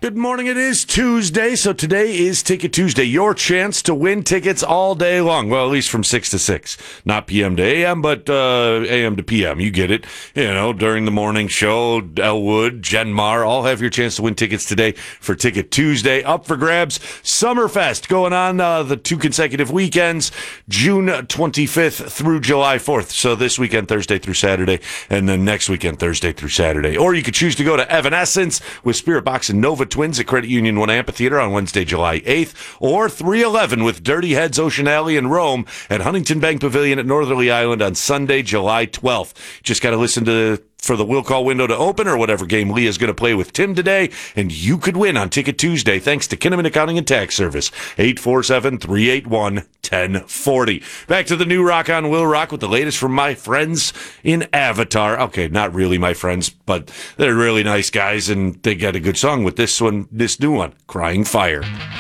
Good morning. It is Tuesday, so today is Ticket Tuesday. Your chance to win tickets all day long. Well, at least from 6 to 6. Not PM to AM, but AM to PM. You get it. You know, during the morning show, Elwood, Jen Mar, all have your chance to win tickets today for Ticket Tuesday. Up for grabs, Summerfest going on the 2 consecutive weekends, June 25th through July 4th. So this weekend, Thursday through Saturday, and then next weekend, Thursday through Saturday. Or you could choose to go to Evanescence with Spirit Box and Nova Twins at Credit Union 1 Amphitheater on Wednesday, July 8th, or 311 with Dirty Heads, Ocean Alley, and Rome at Huntington Bank Pavilion at Northerly Island on Sunday, July 12th. Just got to listen for the will call window to open or whatever game Leah's going to play with Tim today, and you could win on Ticket Tuesday thanks to Kinnaman Accounting and Tax Service, 847-381-1040. Back to the new Rock on Will Rock with the latest from my friends in Avatar. Okay, not really my friends, but they're really nice guys, and they got a good song with this new one, Crying Fire.